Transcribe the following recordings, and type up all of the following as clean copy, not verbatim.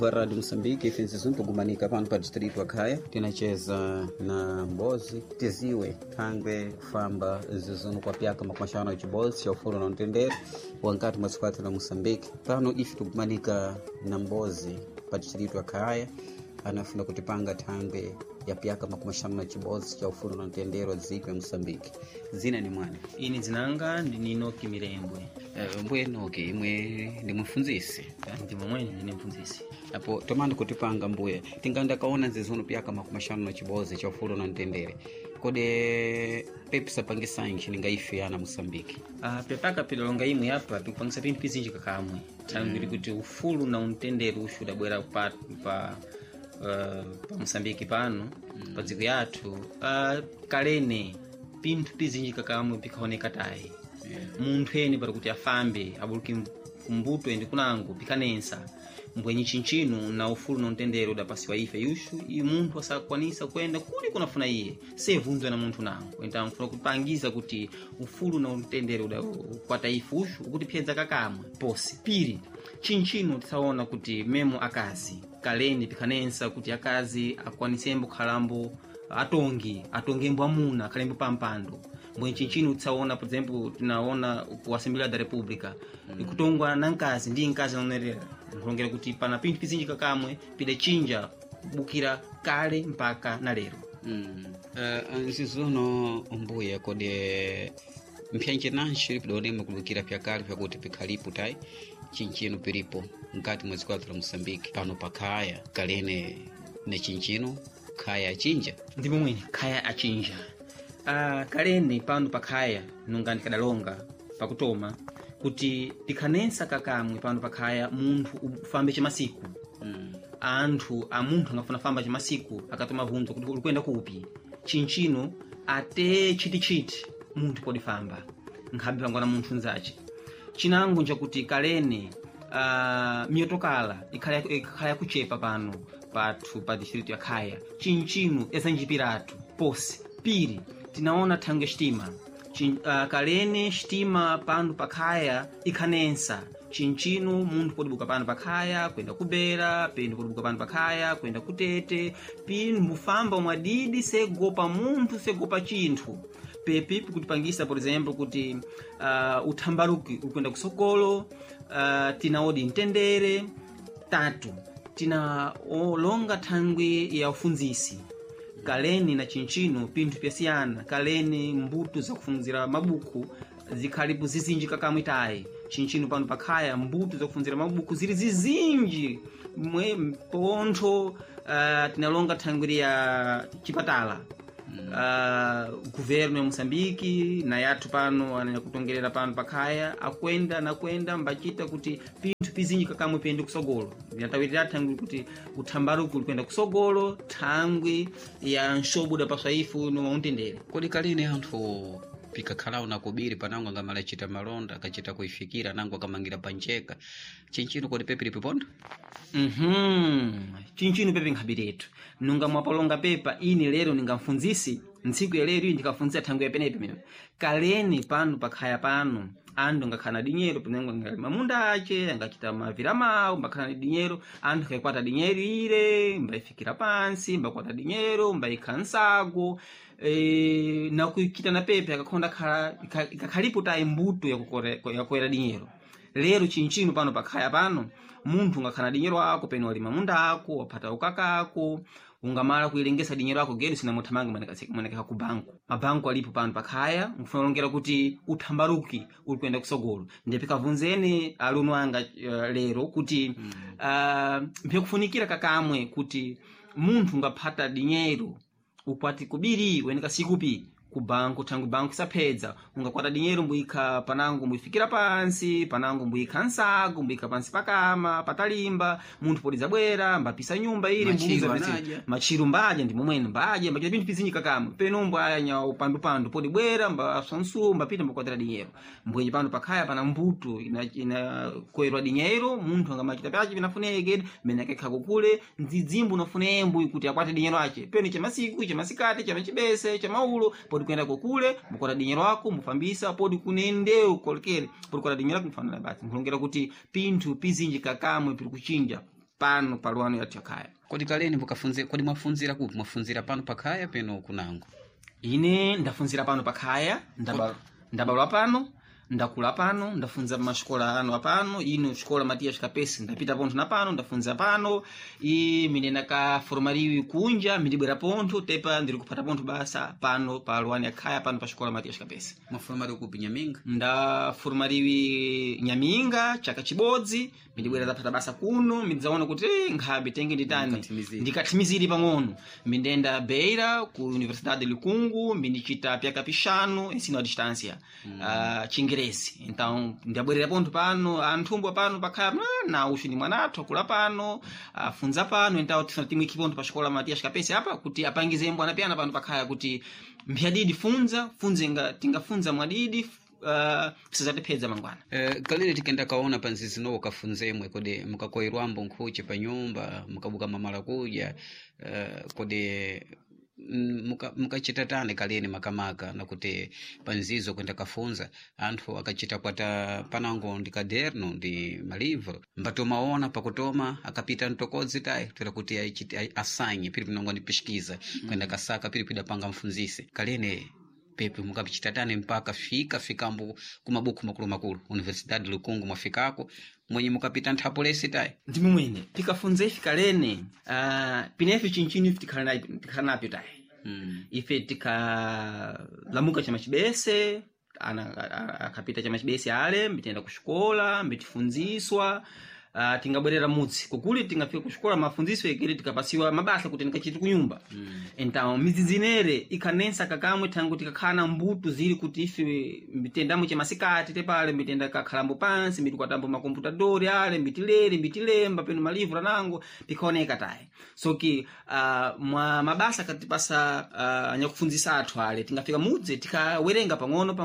Omva Rádio Moçambique, ifenzi kugumanika pano pa distrito Akaya, tinacheza na Mbozi, tiziwe thangwe kufamba zizunu kwa pyaka makumashano ya chibozi, ya ufuru na utendere, wankati mwasikwati na Moçambique. Pano ifi tukumanika na Mbozi pa distrito Akaya, anafuna kutipanga thangwe ya pyaka makumashano na chibozi, ya ufuru na utendere wa ziku ya Moçambique. Zina ni mwane? Ini zinanga ndi Enoki Mirembwe. Mbwe Enoki, imwe ndi mfunzisi? Ndimo mwenye ndi mfunzisi. Apo tomando kutipanga mbuya tinganda kaona zizunu pyaka makumashano na chibozi cha ufuru na ntendere kode pepisa pangisa inchi ningaifi ana Moçambique. Pepaka pilolonga imwe hapa pikupangisa pintu pizinji kakamwe tangu kuti ufulu na untendere ushuda bwera pa Moçambique pano pa dziko yathu kalene pintu pizinji kakamwe pikaoneka tayi munthu ene pari kuti afambe abuluki kumbuto ende kunango pikanensa mbwenye chinchinu na ufulu na untendere udapasiwa ife yushu munthu asakwanisa kwenda kuli kunafuna iye sevunzwe na munthu nango enta mfuna kupangiza kuti ufulu na untendere udakwata ife ushu ukuti pyedza kakamwe posi piri chinchinu tisaona kuti memo akazi kaleni pikanensa kuti akazi akwanisembo khalambo atongembo amuna khalembo pampando mbwenye chinchinu tisaona por exemplo tinaona ku Assembleia da República ikutongwa na nkazi ndi nkazi naonerera nkulongera kuti pana pintu pizinji kakamwe pide chinja kubukira kale mpaka na lero. Nzizono mbuya kode mpyanje nanshi pidonema kubukira pyakali pyakuti pikhalipo tayi chinchino pilipo nkati mwezi kwatu la Moçambique pano pakaya kalene ne chinchino kaya achinja ndimo mwenye kaya achinja. Kalene pano pakaya nungani kadalonga pakutoma kuti tikhanensa kakamwe pano pakhaya munthu ufambe chamasiku anthu amunthu angafuna famba chamasiku akatoma vunzo kuti ulikwenda kupi chinchino ate chiti munthu podi famba nkhabe pangwana munthu nzache chinango njakuti kalene miyotokala ikhala kuchepa pano pathu pa distrito ya Khaya chinchino esanjipiratu posi piri tinaona thange stima kalene stima pano pakhaya ikhanensa chinchino munthu podibuka pano pakhaya kwenda kubera peno podibuka pano pakhaya kwenda kutete pino mufamba mwadidi segopa munthu segopa chinthu pepi kutipangisa por exemplo kuti uthambaruki ukwenda kusokolo tinaodi mtendere tatu tina olonga thangwe ya ufunzisi kaleni na chinchino pintu pyasiyana kaleni mbuto za kufunzira mabuku zikhalipo zizinji kakamwe tayi chinchino pano pakhaya mbuto za kufunzira mabuku zili zizinji mwe pontho tinalonga thangwe ya chipatala governo ya Moçambique na yathu pano anakutongerera pano pakhaya akwenda mbachita kuti pintu pizinji kakamwe pende kusogolo yatawirira thangwe kuti uthambaruku ulikwenda kusogolo thangwe ya nshobuda paswaifu no untendere kodi kalene anthu pikakhala na kubiri panango ngamala chita malonda akachita kuifikira nango akamangira pancheka chinchino kodi pepe lipiponda chinchino pepe nkhabiretu nunga mwapalonga pepa ini lero ningamfunzisi ntsiku ya lero ndikafunzisa thangwe yapenepe mino kaleni pano pakhaya pano anthu ngakhana dinyero pinengo ngali mamunda ache angachita mavira mawu mbakhana dinyero anthu kaikwata dinyero ile mbaifikira pansi mbakwata dinyero mbaikhansago na kuikita na pepe akakhonda ikakhalipo tayi mbuto yakukwera dinyero lero chinchino pano pakhaya pano munthu ngakhana dinyero ako peno wali mamunda ako waphata ukakako ungamala kuilengesa dinyero ako gero sinamuthamanga mwanekeka ku banku mabanku alipo pano pakhaya mfuna longera kuti uthambaruki ulikwenda kusogolo ndipikavunzene aluno anga lero kuti mpyakufunikira kakamwe kuti munthu ngaphata dinyero ukwati kubiri weneka sikupi ku banku tangu banku sapedza ungakwata dinyero mbuika panango mbuifikira pansi panango mbuika nsago mbuika pansi pakama patalimba munthu podiza bwera mbapisa nyumba ili mbuza machiru mbaja ndi momwene mbaja mbachita pintu pizinji kakamwe peno mbwanya upandu podi bwera mbasansu mbapita mbakwatira dinyero mbwenye pano pakhaya pana mbuto ina koerwa dinyero munthu angamachita pachi pinafuneke meneke khako kule nzidzimbu nafunembu kuti akwate dinyero ache peno chamasiku chamasikati chamachibese chamaulo podi kwenda kokule mukora dinyero wako mufambisa podi kunendeu kolekere podi kwenda dinyero wako mfanana basi nkulongera kuti pintu pizinji kakamwe pili kuchinja pano pa Luwano yathu yakhaya. Kodi kaleni kodi mwafunzira kupi? Mwafunzira pano pakhaya peno kunango? Ine ndafunzira pano pakhaya, ndabalwa pano, ndakula pano, ndafunza mashikola ano apano, ino shikola Matias Kapesi ndapita ponto na pano, ndafunza pano, mine nakaformaliwi kunja, midibwera ponto, tepa ndiri kupata ponto basa pano pa Luwano yakhaya pano pa shikola Matias Kapesi. Mwaformaliwi kupi Nyaminga? Ndaformaliwi Nyaminga, chaka chibodzi, midibwera zapata basa kuno, midzaona kuti nkhabe tenge nditani. Ndikatimiziri pang'ono. Mindenda Beira ku Universidade Likungu, mindichita pyaka pishano, ensino a distância. Chingeresi. Então, ndabwerera ponto pano, anthumbo pano pakhaya na uxu ni mwanathu akula pano, afunza pano, então timwe kiponto pa xikola Matias Kapesi apa kuti apangize mbwana pyana pano pakhaya kuti mphyadidi funzenga tingafunza mwadidi sizatipedza mangwana. Kalini tikenda kaona panzizino kafunzemwe kodi mukakoyerwambo nkhuche pa nyumba mukabuka mamala kuja kodi mukachita tani kaleni makamaka nakuti panzizo kwenda kafunza anthu akachita kwata panango ndi kaderno ndi malivro mbatomaona pakutoma akapita ntokodzi tayi tera kuti asanye pili pinongo ndi pishikiza kwenda kasaka pili pidapanga mfunzise kaleni pepe mukapichita tani mpaka fikambo kumabuku makulu Universidade Lukungu mwafikako mwenye mukapita nthapolesi tayi ndimi mwene tikafunze fikalene pinefi chinchini tikhalanapo tayi ife tikalamuka chama chibese akapita chama chibese ale mbitenda kuxikola mbitifunziswa tingabwerera mudzi kukuli tingafika kuxikola mafunziso ekere tikapasiwa mabasa kuti nikachiti kunyumba. Então mizinzinere ikhanensa kakamwe thangu tikakhana mbuto zili kuti ife mbitendamo chemasikati tepale mbitenda kakhalambo pansi mbitikwatambo makomputadori ale mbitilemba peno malivro nango pikaoneka tayi. So ki mwa mabasa katipasa anyakufunzisa athu ale tingafika mudzi tikawerenga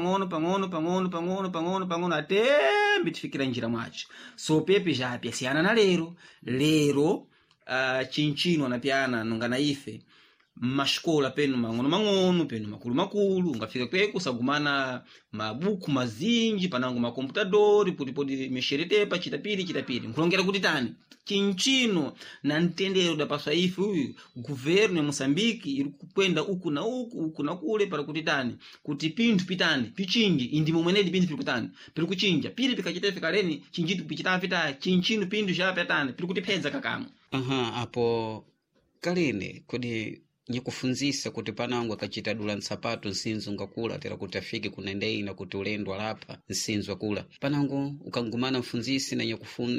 pang'ono ate mbitifikira njira mwacho. So pepe ja pyasiyana na lero chinchino anapyana nongana ife mashikola penu mang'ono penu makulu ungafika kweku sagumana mabuku mazinji panango makomputadori poti mesheretepa chitapiri nkulongera kuti tani chinchino na ntendero dapaswa ife uyu guvernu ya Mosambiki iri kukwenda uku na kule para kuti tani kuti pinthu pitani pichinji indimo mwenedi pinthu pikutani piri kuchinja piri pikachitefe kaleni chinjitu pichitafi tayi chinchino pinthu chapya tani piri kutipedza kakamwe. Apo kaleni kodi nyakufunzisa kuti panango akachita dula nsapato nsinzo ngakula tera kuti afike kunendei na kuti ulendo alapa nsinzo akula panango ukangumana mfunzisi na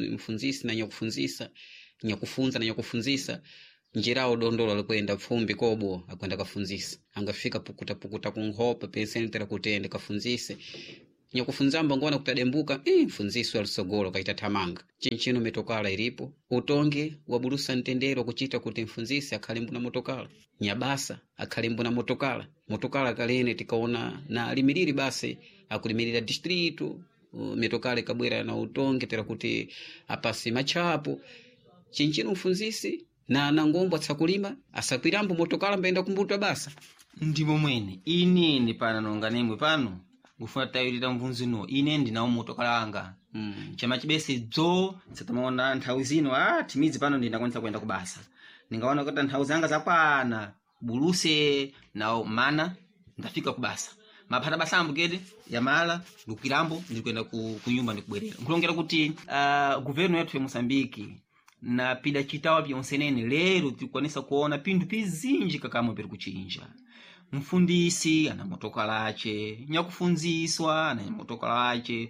nyakufunzisa njirao dondolo alikwenda fumbi kobo akwenda kafunzisa angafika pukuta kunhopa penseni tera kuti ende kafunzise nyakufunzamba ngona kutadembuka mfunzisi alisogolo kaita tamanga chinchino metokala ilipo utonge wabulusa ntendero kuchita kuti mfunzisi akhalimbu na motokala nyabasa akhalimbu na motokala kalene tikaona na alimiriri basi akulimirira distrito metokala kabwera na utonge tera kuti apasi machapo chinchino mfunzisi na nangombo atsakulima asakwirambo motokala mbenda kumbutwa basa ndimo mwene inini pana nonganemwe pano gufuna tayirira mvunzino ine ndinawo motokala anga chama chibese dzo tsatamaona nthawi zino timidzi pano ndinakwanisa kwenda kubasa ningaona kuti nthawi zanga zakwana buluse nawo mana ndafika kubasa maphata basambo kede yamala ndikwirambo ndikwenda kunyumba ndikubwerera nkulongera kuti guvernu yathu ya Mosambiki na pida chitawa pyonsenene lero tikwanisa kuona pinthu pizinji kakamwe piri kuchinja. Mfundisi ana motokala ache nyakufunziswa ana motokala ache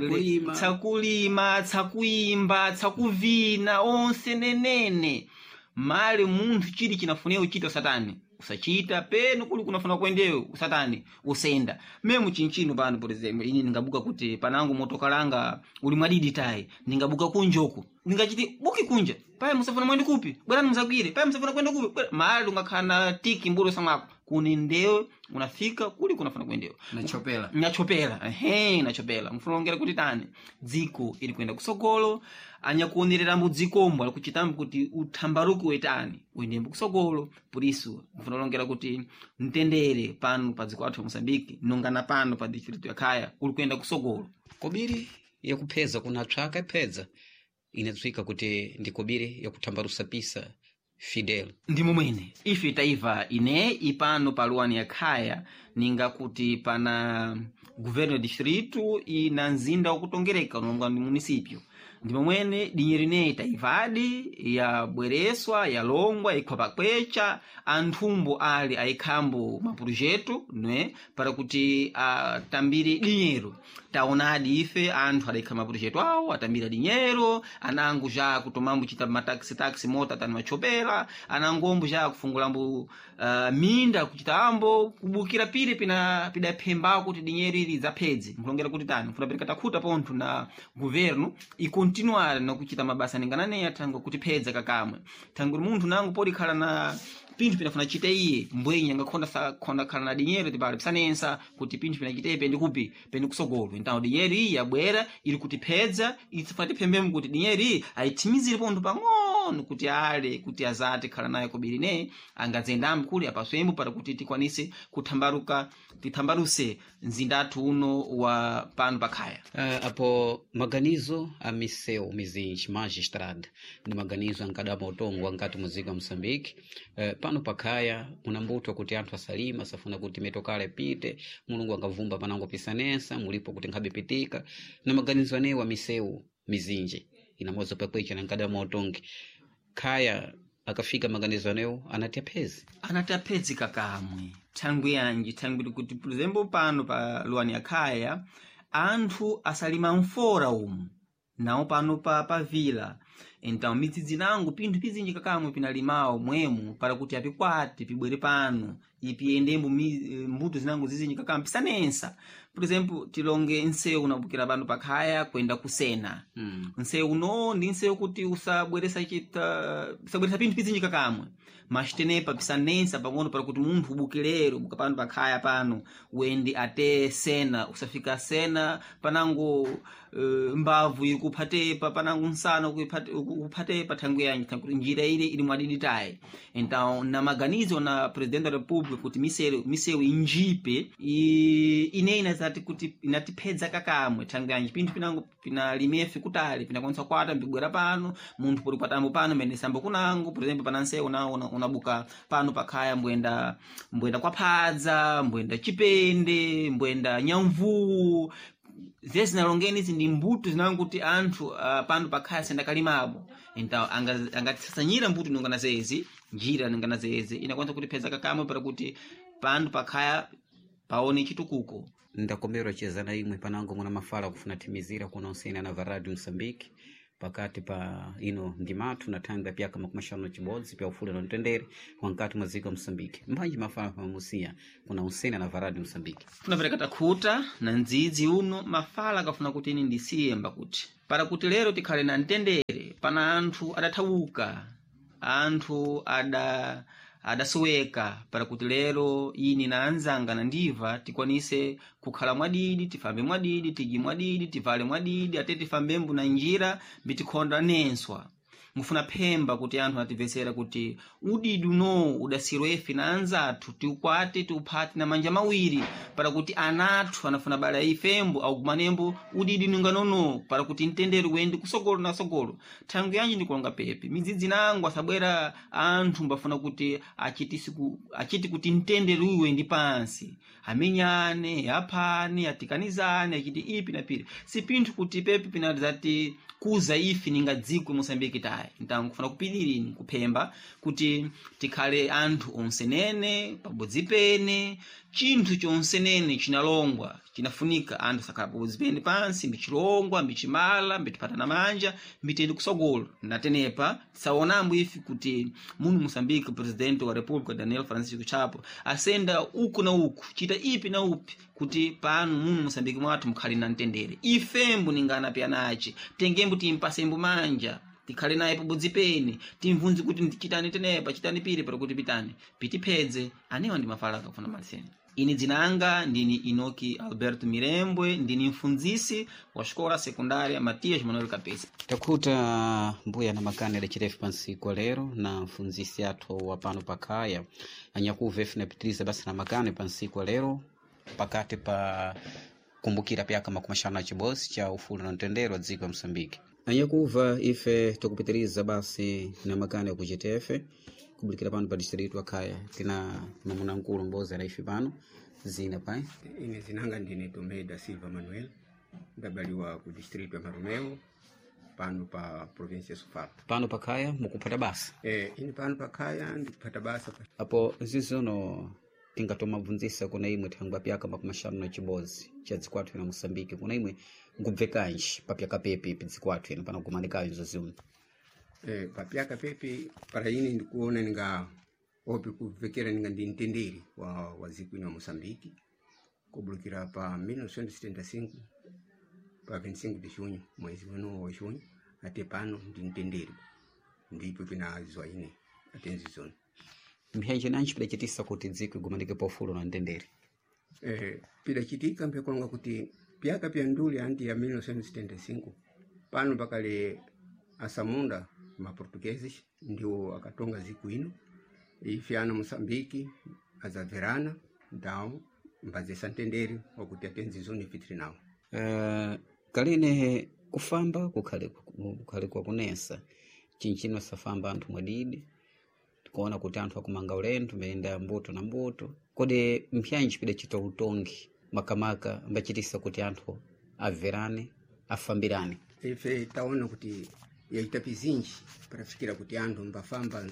tsakulima tsakuimba tsakuvina onse nenene mali munthu chili chinafunira uchita satani usachita peno kuli kunafuna kuendeyo usatani usenda memu chinchino pano por exemplo ini ningabuka kuti panango motokalanga uli mwadidi tayi ningabuka kunjoku ningachiti buki kunja paya musafuna mwende kupi bwana muzagwire paya musafuna kwenda kupi mali ungakhana tiki mburo samako kunendeo unafika kuli kunafuna kuendeyo nachopela nachopela mfunongera kuti tani dziko ili kwenda kusogolo anyakuonerera mudzikombo alikuchitambo kuti uthambaruku wetani uendembo kusogolo por isso mfunongera kuti ntendere pano pa dziko athu ya Mosambiki nongana pano pa distrito ya Khaya uli kwenda kusogolo kobiri yakupeza kuna tsaka ipedza inadziwika kuti ndikobiri yakutambalusa pisa Fidel. Ndi momwene ife taiva ine ipano pa Luwani ya Khaya ninga kuti pana governo distrito ina nzinda wakutongereka unomwa ndi municipio. Ndi momwene dinheiro ine taivadi ya bwereswa ya longwa ikho pakwecha anthumbo ali aikhambo maprojeto ne para kuti atambire dinheiro taonadi ife anthu adaikha maprojeto awo atambira dinheiro anango já kutomambo chita mataxi mota tani machopera anangombo já kufungulambo minda kuchitambo kubukira pire pidaphembako kuti dinheiro ili zaphedze mkulongera kuti tani mfuna pereka takhuta pontho na governo continuar na kuchita mabasa ningananeya tango kuti phedza kakamwe tango munthu nango podi khala na pinthu pinafuna chita iye mbwenye ngakhonda khala na dinheiro tipale pisanensa kuti pinthu pinachitepe ndi kupi pene kusogolo então dinheiro iyi yabwera ili kuti phedza itsifuna tiphembemo kuti dinheiro iyi ayithimizire pontho pang'ono kuti ale kuti azati khala nayo kobirine angadzendambo kuli apaswembo para kuti tikwanise tithambaluse mzindathu uno wa pano pa Khaya. Apo maganizo a miseu mizinji magistrada ndi maganizo ankadama utongo ankati muzika wa Moçambique pano pa Khaya munambutwa kuti anthu asalima safuna kuti metokale pite mulungu angavumba panango pisanensa mulipo kuti nkhabe pitika na maganizo anewo a miseu mizinji inamoza pakwecha na nkadama utongi Khaya akafika maganizo anewo anatiya phezi kakamwe thangwi yanji thangwi kuti por exemplo pano pa Luwani ya Khaya anthu asalima mfora umu nawo pano pa vila então midzidzi nangu pinthu pizinji kakamwe pinalimawo mwemu para kuti apikwati pibwere pano ipiyendembo mbuto zinangu zizinji kakamwe pisanensa por exemplo tilonge nseu unabukira pano pa Khaya kwenda kusena nseu uno ndi nseu kuti usabweresa pinthu pizinji kakamwe mas tenepa pisanensa pang'ono para kuti munthu ubukilero buka pano pa Khaya pano wende ate sena usafika sena panango mbavu ili kuphatepa panango nsana kuphatepa thangwi yanji kuti njira ile ili mwadiditayi então na maganizo na presidente da república kuti miseu injipe ine inazati kuti inatiphedza kakamwe thangwi yanji pinthu pinango pinalimefe kutali pinakwanisa kwata mbigwera pano munthu poli kwatambo pano mbenesambo kunango por exemplo pananseu nawo unabuka pano pa Khaya mbwenda kwaphadza mbwenda chipende mbwenda nyamvu zesi nalongeni izi ndi mbuto zinango kuti anthu pano pa Khaya sendakalimabo então angatisasanyira mbuto ningana zezi njira ningana zezi inakwanisa kuti phedza kakamwe para kuti pano pa Khaya paone chitukuko. Ndakombera chezana imwe panango muna mafala kufuna timizira kuna usena na varadi Moçambique pakati pa ino ndimatu na thangwi ya pyaka makumashano chibodzi pya ufule na mtendere wankati mwazika Moçambique mbanji mafala pamusia kuna usena na varadi Moçambique tunapereka takhuta na ndzidzi uno mafala kafuna kuti ini ndisiyemba kuti para kuti lero tikhale na mtendere pana anthu adathawuka anthu adasoweka para kuti lero ini na anzanga na ndiva tikwanise kukhala mwadidi tifambe mwadidi tiji mwadidi tivale mwadidi ate tifambembu na njira bitikhonda nenswa ngufuna phemba kuti anthu ativesera kuti udidi uno udasiro efe na anzathu tiukwate tiuphati na manja mawiri para kuti anathu anafuna bala ifembo au kumanembo udidi ninganono para kuti mtendere uende kusogolo na sogolo thangwi yanji ndikulonga pepe midzidzi nangu asabwera anthu mbafuna kuti achiti kuti mtendere uwe ndi pansi amenyane aphane atikanizane achiti ipi na pili si pinthu kuti pepe pinadzati kuza ifi ninga dziko Moçambique tayi então kufuna kupilirini kuphemba kuti tikhale anthu onsenene pabodzi pene chinthu chonsenene chinalongwa chinafunika anthu sakhala pabodzi pene pansi mbichilongwa mbichimala mbitipatana manja mbitende kusogolo natenepa tisaonambo ifi kuti muno Moçambique presidente wa república Daniel Francisco Chapo asenda uku na uku chita ipi na upi kuti pano muno Moçambique mwathu mukhali na mtendere ifembo ningana pyanachi tengembo timpasembo manja tikhale naye pabodzi pene timvunzi kuti chitani tenepa chitani pili para kuti pitani pitiphedze anewa ndi mafala akafuna maliseni. Ini dzinanga ndini Inoki Alberto Mirembwe ndini mfundzisi wa xikola sekundária Matias Manuel Kapesi. Takhuta mbuya na makani adachirefu pansiku lero na mfundzisi athu wa pano pa Khaya anyakuvefu na pitiriza basi na makani pansiku lero pakati pa kumbukira pyaka makumashano na chibosi cha ufulu na mtendero wa dziko ya Moçambique. anyakuva ife tikupitiriza basi na makani ya kuchitefe kubulikira pano pa distritu akhaya tina mamuna mkulu mbozi ana ife pano zina pai ine zinanga ndine Tomeda Silva Manuel ndabaliwa ku distritu ya Maromeo pano pa province ya Sofala. Pano pakhaya mukupata basa Ine pano pakhaya ndikupata basa apo zizono tingatomabvunzisa kuna imwe thangwa pyaka makumashanu na chibozi cha dzikwathu na Mosambiki kuna imwe ngubvekanji papyaka pepe pidzikwathu ina pana kumanikayo izo ziuno papyaka pepe para ine ndikuona ninga opi kuvekera ninga ndintenderi wa ziku ino Mosambiki kubulukira pa 1975 pa 25 de junho mwezi wano wa junho ate pano ndintenderi ndipo pinazwa ine atenzi zone mhenje nanchi pidachitisa kuti dziko igumanike paufulu na ntendere pidachitika mpekolonga kuti pyaka pya nduli anti ya 1975 pano pakale asamunda maportugueses ndio akatonga ziku ino ife ana Mosambiki azaverana ndao mbazesa ntendere wakuti atenzi zone fitri nawo kalene kufamba kukhale kwa kunesa chinchino safamba anthu mwadidi tikuona kuti anthu akumanga ulendo meenda mbuto na mbuto kodi mpyanji pidachita utongi makamaka mbachitisa kuti anthu averane afambirane ife taona kuti yaita pizinji parafikira kuti anthu mbafamba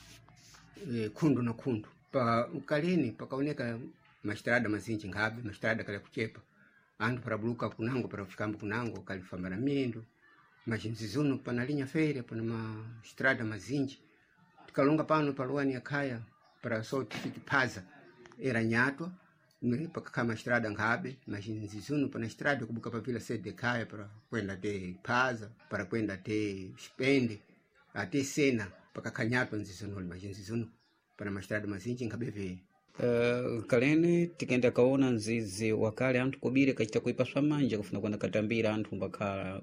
khundu na khundu pa kaleni pakaoneka mastrada mazinji ngabe mastrada kale kuchepa anthu parabuluka kunango parafikambo kunango kalifamba na miendo machinzizuno pana linha feria pana mastrada mazinji tikalonga pano paluani akhaya para so tikipaza era nyatwa pakakhala mastrada ngabe machinzizuno pana strada kubuka pa vila sede khaya para kwenda te paza para kwenda te spende ate sena pakakanyatwa nzizuno machinzizuno pana mastrada mazinji ngabeve kalene tikenda kaona nzizi wakale anthu kubire kachita kuipaswa manja kufuna kwenda katambira anthu mbakhala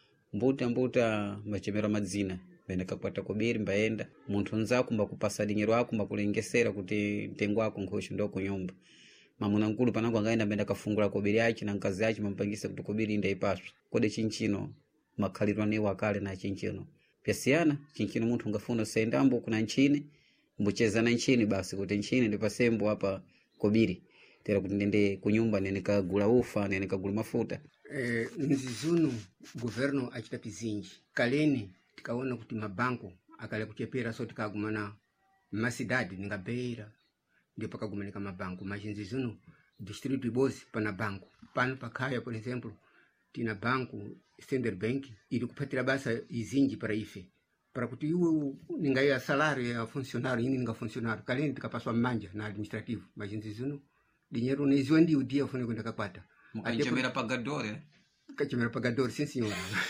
mbuta machemero madzina bene kakwata kubiri mbaenda munthu nzako mbakupasa dinyero ako mbakulengesera kuti mtengo wako nkhoshi ndo kunyumba mamuna nkulu panango angaenda benda kafungula kubiri yachi na nkazi yachi mampangisa kuti kubiri inda ipaswa kode chinchino makhalirwa ni wakale na chinchino pyasiyana chinchino munthu ngafuna sendambo kuna nchini mbucheza na nchini basi kuti nchini ndipasembo hapa kubiri tera kuti ndende kunyumba nene kagula ufa nene kagula mafuta nzizuno governo achita pizinji kaleni tikaona kuti mabanko akale kuchepera so tikagumana masidadi ningabeira ndio pakagumanika mabanko machinzizuno district boss pana banko pano pakhaya por exemplo tina banko Standard Bank ili kupatira basa izinji para ife para kuti iwe ningaya salário ya funcionário ini ninga funcionário kaleni tikapaswa manja na administrativo machinzizuno dinheiro nezwa ndio dia fune kwenda kakwata mukachemera pagadore kachemera pagador sim senhor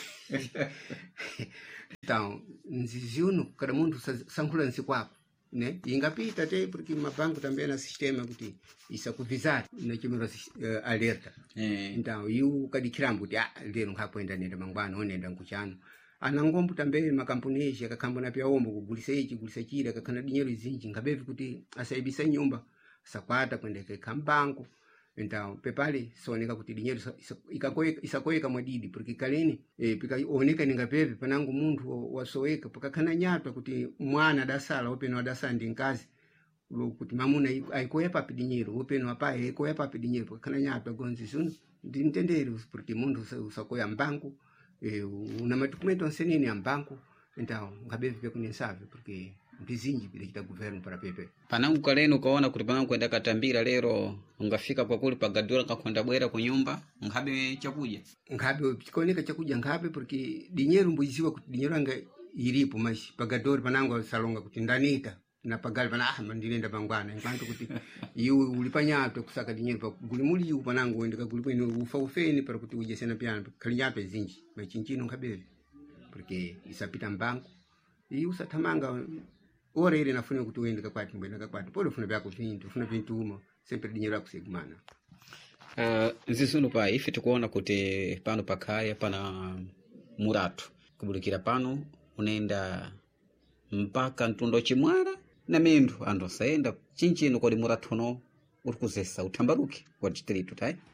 então nzizuno cada mundo sankula nsikwako né ingapita te porque mabanco também na sistema kuti isakuvisar na chemera alerta então eu kadikirambo kuti lero ngapoenda nenda mangwana onenda nkuchano anangombo também makampuni yakakambona pya ombo kugulisa ichi gulisa chira kakana dinheiro zinji ngabevi kuti asaibisa nyumba sakwata kwenda kambanko então pepali soneka kuti dinheiro isakoeka mwadidi porque kaleni pikaoneka ningapeve panango munthu wasoeka pakakana nyatwa kuti mwana dasala openo adasa ndi nkazi kuti mamuna aikoya papi dinheiro openo apai aikoya papi dinheiro pakakana nyatwa gonzi zuno ndintendere porque munthu usakoya mbanco una madokumento nsenene ya mbanco então ngabeve pekunesave porque ndizinji bilechita governo para pepe panangu kaleni ukaona kuti panangu kwenda katambira lero ungafika kwa kuli pagadura kakwenda bwera kunyumba ngabe chakuja ngabe chikooneka chakuja ngabe porque dinheiro mbuiziwa kuti dinheiro anga ilipo mas pagador panangu salonga kuti ndanita na pagali pana ndinenda mangwana enquanto kuti iwe ulipanyato kusaka dinheiro pa gulimuli panangu wenda kaguli kwenu ufa ufeni para kuti uje sena piano kalinyato zinji machinchino ngabeve porque isapita mbanco e usathamanga ora ile nafuna kuti uende kakwati mbena kakwati pole ufuna byako vintu ufuna vintu uma sempre dinheiro yako segumana nzizuno pa ife tikuona kuti pano pakhaya pana muratu kubulikira pano unaenda mpaka mtundo chimwara na mendu ando saenda chinchino kodi muratu no urikuzesa utambaruki kwa district tai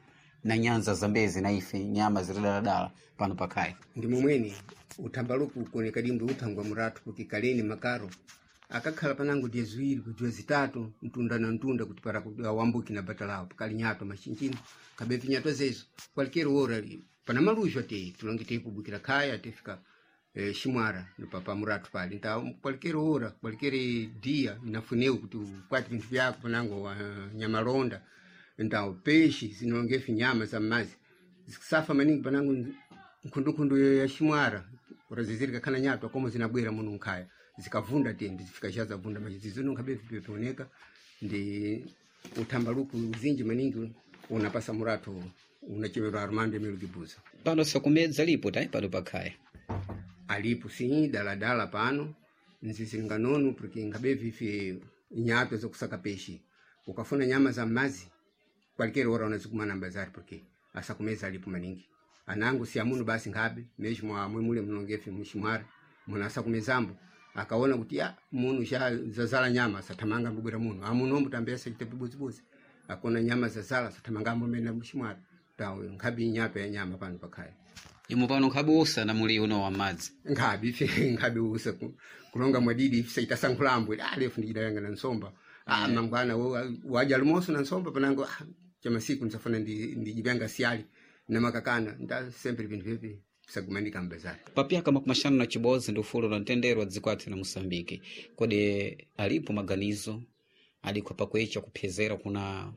na nyanza zambezi na ife nyama zilidaladala pano pakhaya ndi momweni uthambaluku kuoneka dimbe uthangwa muratu kuti kaleni makaro akakhala panango dia ziwiri kudziwa zitatu mtunda na mtunda kuti para kuti awambuki na bata lawo pakali nyato machinchino kabevi nyato zezo kwalikero ora pana malujo ate tulonge tekubukira khaya tefika Shimwara no papa muratu pali então kwalikero ora kwalikere dia inafuneu kuti kwati vintu vyako panango nyamalonda então peixe zinongefe nyama za mazi zikusafa maningi panango nkhundukhundu ya Shimwara urazizirika kana nyato como zinabwera muno nkhaya zikavunda tende zifika chaza vunda machizizo nonkabevi pepeoneka ndi uthambaluku uzinji maningi unapasa muratu unachemero Armando Emílio Guebuza pano sakumedza lipo tai pano pakhaya alipo sim daladala pano nzisinganono porque ngabevi ife nyato zokusaka peixe ukafuna nyama za mazi qualquer hora unazikumana mbazari porque asakumeza alipo maningi anangu si amuno basi ngabe mesmo mwa mule mnongefe mushimwara muna asakumezambo akaona kuti munu zazala nyama satamanga mbubira muno amuno mbutambesa chitepibuzibuzi akona nyama zazala satamanga mbumena mushimwara tawe ngabi nyato ya nyama pano pakhaya imu pano nkhabe usa na muli uno wa madzi ngabi usa kulonga mwadidi ife saita sankulambwe alefu ndikida yanga na nsomba mangwana waja almoso na nsomba panango chama siku nsafana ndijibanga siali na makakana nda sempre vintu vipi sagumanika mbazari papyaka makumashano na chibozi ndi ufulu na ntendero adzikwati na Mosambiki kodi alipo maganizo aliko pakwecha kuphezera kuna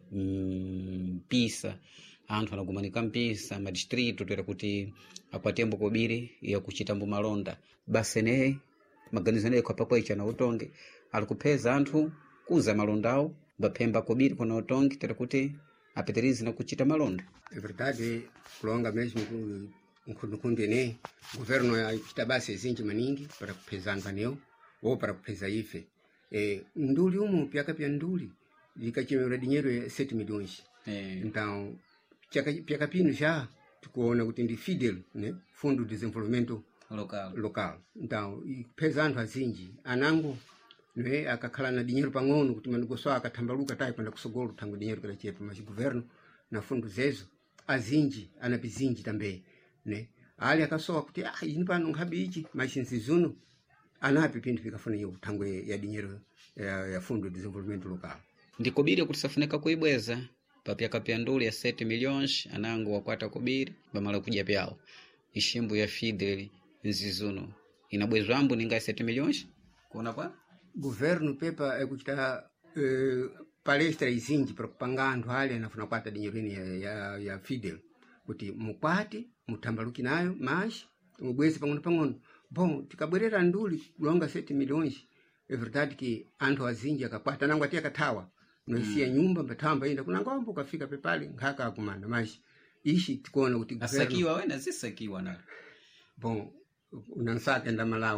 mpisa anthu anagumanika mpisa madistritu tera kuti akwatembo kobiri ya kuchitambo malonda basi ne maganizo ne kwa pakwecha na utonge alikupheza anthu kuza malondawo bapemba kobiri kuna utonge tera kuti apeterizi na kuchita malonda é verdade kulonga mesmo nkhundukhundu ne governo ya kuchitabasi ezinji maningi para kupheza nganeo ou para kupheza ife nduli umu pyaka pya nduli likachemera dinheiro 7 milhões então pyaka pino já tikuona kuti ndi fidel né fundo de desenvolvimento local então kupheza anthu azinji anango ne akakhala na dinheiro pang'ono kuti manikoso akathambaluka tai kwenda kusogolo thango dinheiro kala chepa mas governo na fundo zezo azinji anapizinji tambe ne ali akasowa kuti ini pano ngabi ichi machinzi zuno anapi pintu vikafuna yo thango ya dinheiro ya fundo de desenvolvimento local ndikobiri kuti safunika kuibweza papyaka pya nduli ya 7 milhões anango wakwata kobiri bamala kudya pyawo ishimbu ya fidel nzizuno inabwezwambo ninga 7 milhões kuona kwa governo pepa ekuchita palestra izinji para kupanga anthu ali anafuna kwata dinheiro ya fidel kuti mukwati muthambaluki nayo mas mubweze pang'ono bom tikabwerera nduli kulonga 7 milhões é verdade que anthu azinji akakwata nango ati akathawa noisiya nyumba mbatamba inda kuna ngombo kafika pepali ngaka akumana mas ishi tikuona kuti governo asakiwa wena zisakiwa nalo bom unansaka enda Malawi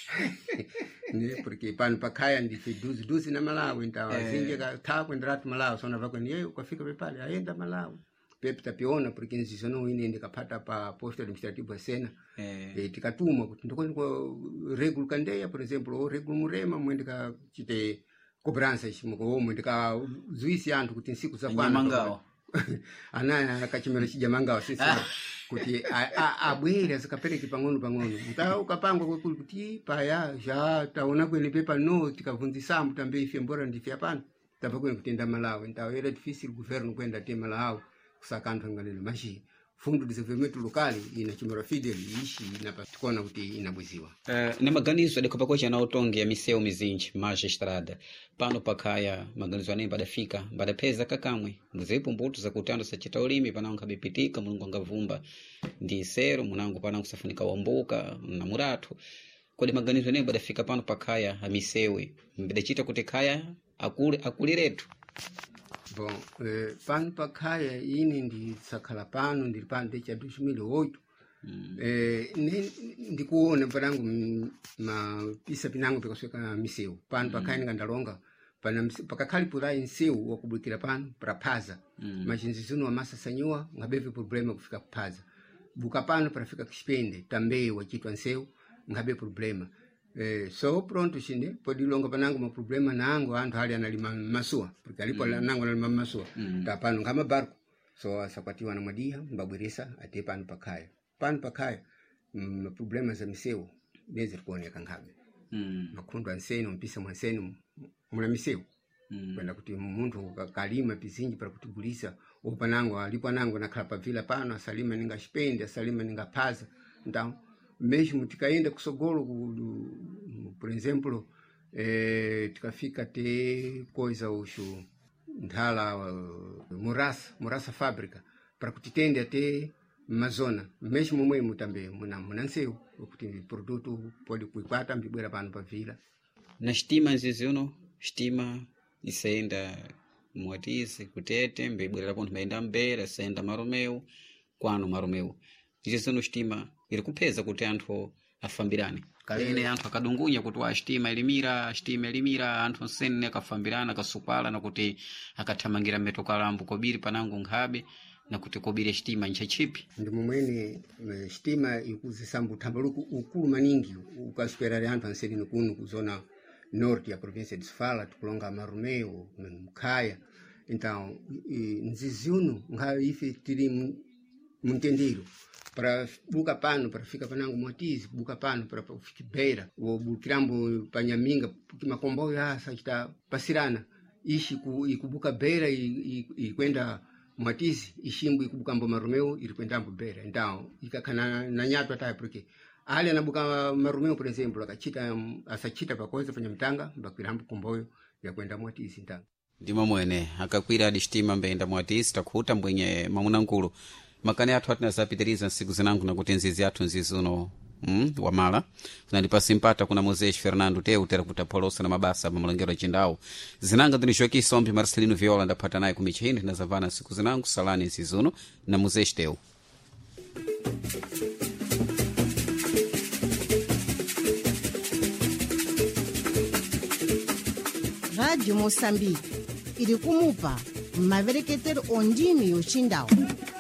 né porque pano pakhaya ndife duzi na Malawi então azinji kathawa kwenderatu Malawi sona vakweni yeye ukafika pepali aenda Malawi pepe tapiona porque nzizono ine ndikapata pa posto administrativo ya Sena tikatuma kuti ndikoni kwa regulo kandeya por exemplo o regulo murema mwendika chite cobrança chimoko mwendika zuisi anthu kuti nsiku za kwana ana akachimera chijamangawa sisi kuti abwere azikapereke pang'ono mta ukapangwa kwekuli kuti paya ja taona kwene pepa no tikavunzisambo tambe ife mbora ndife apana tava kwene kutenda Malawi então era difícil governo kwenda te Malawi kusaka anthu angalelo machi fundo de desenvolvimento local inachimera fidel ishi inapatikana kuti inabweziwa ne maganizo adiko pakocha na utonge ya miseu mizinji magistrada pano pakhaya maganizo anemba adafika badapeza kakamwe mzepo mbuto za kutando sachita ulimi panango kabipitika mulungu angavumba ndi sero munango panango safunika wambuka na muratu kodi maganizo anemba adafika pano pakhaya amisewe mbidachita kuti khaya akuliretu bom pano pakhaya ini ndisakhala pano ndili pano decha 2008 ndikuona panango mapisa pinango pikasweka miseu pano pakhaya ndikandalonga pakakhali pulai nseu wakubwikira pano praphaza machinzi zino amasasanyiwa ngabevi problema kufika kuphaza buka pano parafika kuchipende tambe wachitwa nseu ngabe problema so pronto chinde podi longa panango ma problema nango anthu ali analima masuwa porque alipo nango analima masuwa tapano ngama barco so asakwatiwa na mwadia mbabweresa ate pano pakhaya problema za miseu bezi kuoneka ngabe makhundu anseno mpisa mwanseno muna miseu kwenda kuti muntu kalima pizinji para kutigulisa opanango alipanango nakhala pavila pano asalima ninga spende asalima ninga phaza então mesmo tikaenda kusogolo por exemplo tikafika te coisa ushu ndhala murasa fábrica para kutitende até mazona mesmo mwemu tambe muna nseu kuti produto pode kuikwata mbibwera pano pavila na stima nziziuno stima isenda Mwatizi Kutete mbibwera ponto maenda Mbeira senda Maromeu kwano Maromeu iziziuno stima ili kupeza kuti anthu afambirane kalene anthu akadungunya kuti wa stima ilimira anthu nsene akafambirana akasukwala na kuti akathamangira metokalambu kobiri panango nkhabe na kuti kobiri stima nchachipi ndi momwene stima ikuzisambu thambaluku ukulu maningi ukasperare anthu anselini kuno kuzona norte ya província de Sofala tukulonga Maromeu Mkhaya então nziziuno nkhayo ife tili muntendero para buka pano para fica panango Mwatizi buka pano para fica Beira o bukirambo panyaminga makomboyo asa kita pasirana ishi ikubuka Beira ikwenda Mwatizi ishimbu ikubukambo Maromeu ilikwendambo Beira então ikakana na nyato hata porque ali anabuka Maromeu por exemplo asachita pakoza panya mtanga bakirambo komboyo ya kwenda Mwatizi ndanga ndimo mwene akakwira adistima mbenda Mwatizi takhuta mbwenye mamuna nkulu makani athu atina zapitiriza nsiku zinangu na kuti nzizi athu nzizuno wamala zinandipasi mpata kuna Mozesh Fernando Teu tera kutapolosa na mabasa pamulengero chindawo zinanga ndinishoki sombi Marcelino Viola ndapata naye kumichindi na zavana nsiku zinangu salani nzizuno na Mozesh Teu Rádio Moçambique ili kumupa mavereketero ondini yochindawo